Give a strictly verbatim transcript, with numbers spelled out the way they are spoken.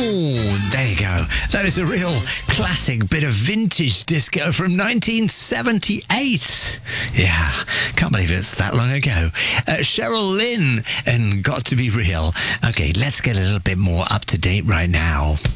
Oh, there you go. That is a real classic bit of vintage disco from nineteen seventy-eight. Yeah, can't believe it's that long ago. Uh, Cheryl Lynn and Got to Be Real. Okay, let's get a little bit more up to date right now.